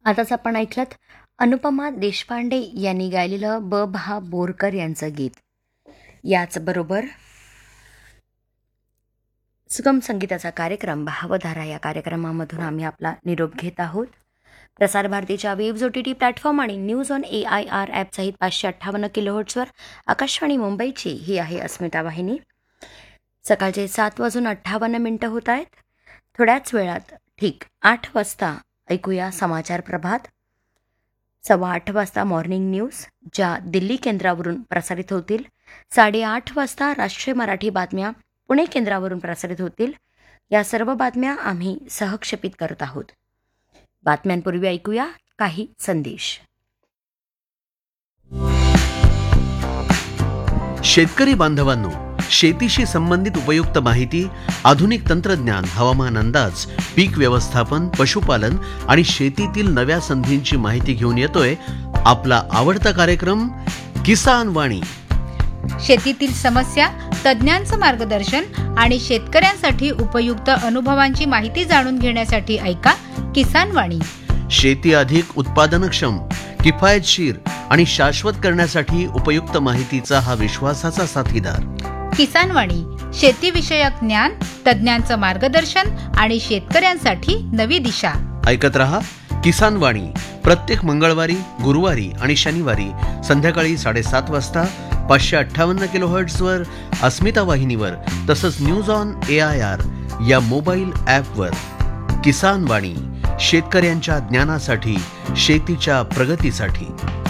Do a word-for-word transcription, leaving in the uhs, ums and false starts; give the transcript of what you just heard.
आताच आपण ऐकलत अनुपमा देशपांडे यांनी गायलेलं ब भा बोरकर यांचं गीत. याचबरोबर सुगम संगीताचा कार्यक्रम भावधारा या कार्यक्रमामधून आम्ही आपला निरोप घेत आहोत. प्रसारभारतीच्या waves O T T platform आणि news on A I R app सहित पाचशे अठ्ठावन्न किलोहर्ट्सवर आकाशवाणी मुंबईची ही आहे अस्मिता वाहिनी. सकाळचे सात वाजून अठ्ठावन्न मिनटं होत आहेत. थोड्याच वेळात ठीक आठ वाजता ऐकूया समाचार प्रभात. सव्वा आठ वाजता मॉर्निंग न्यूज ज्या दिल्ली केंद्रावरून प्रसारित होतील. साडेआठ वाजता राष्ट्रीय मराठी बातम्या पुणे केंद्रावरून प्रसारित होतील. या सर्व बातम्या आम्ही सहक्षेपित करत आहोत. बातम्यांपूर्वी ऐकूया काही संदेश. शेतकरी बांधवांनो, शेतीशी संबंधित उपयुक्त माहिती, आधुनिक तंत्रज्ञान, हवामान अंदाज, पीक व्यवस्थापन, पशुपालन आणि शेतीतील नव्या संधींची माहिती घेऊन येतोय आपला आवडता कार्यक्रम किसान वाणी. शेतीतील समस्या, तज्ज्ञांचं मार्गदर्शन आणि शेतकऱ्यांसाठी उपयुक्त अनुभवांची माहिती जाणून घेण्यासाठी ऐका किसान वाणी. शेती अधिक उत्पादनक्षम, किफायतशीर आणि शाश्वत करण्यासाठी उपयुक्त माहितीचा हा विश्वासाचा साथीदार. किसान वाणी शेतीविषयक ज्ञान, तज्ज्ञांचं मार्गदर्शन आणि शेतकऱ्यांसाठी नवी दिशा. ऐकत रहा किसान वाणी प्रत्येक मंगळवारी, गुरुवारी आणि शनिवारी संध्याकाळी साडेसात वाजता पाचशे अठ्ठावन्न किलोहर्ट्झवर अस्मिता वाहिनीवर, तसंच news on A I R या मोबाईल ॲपवर. किसान वाणी शेतकऱ्यांच्या ज्ञानासाठी, शेतीच्या प्रगतीसाठी.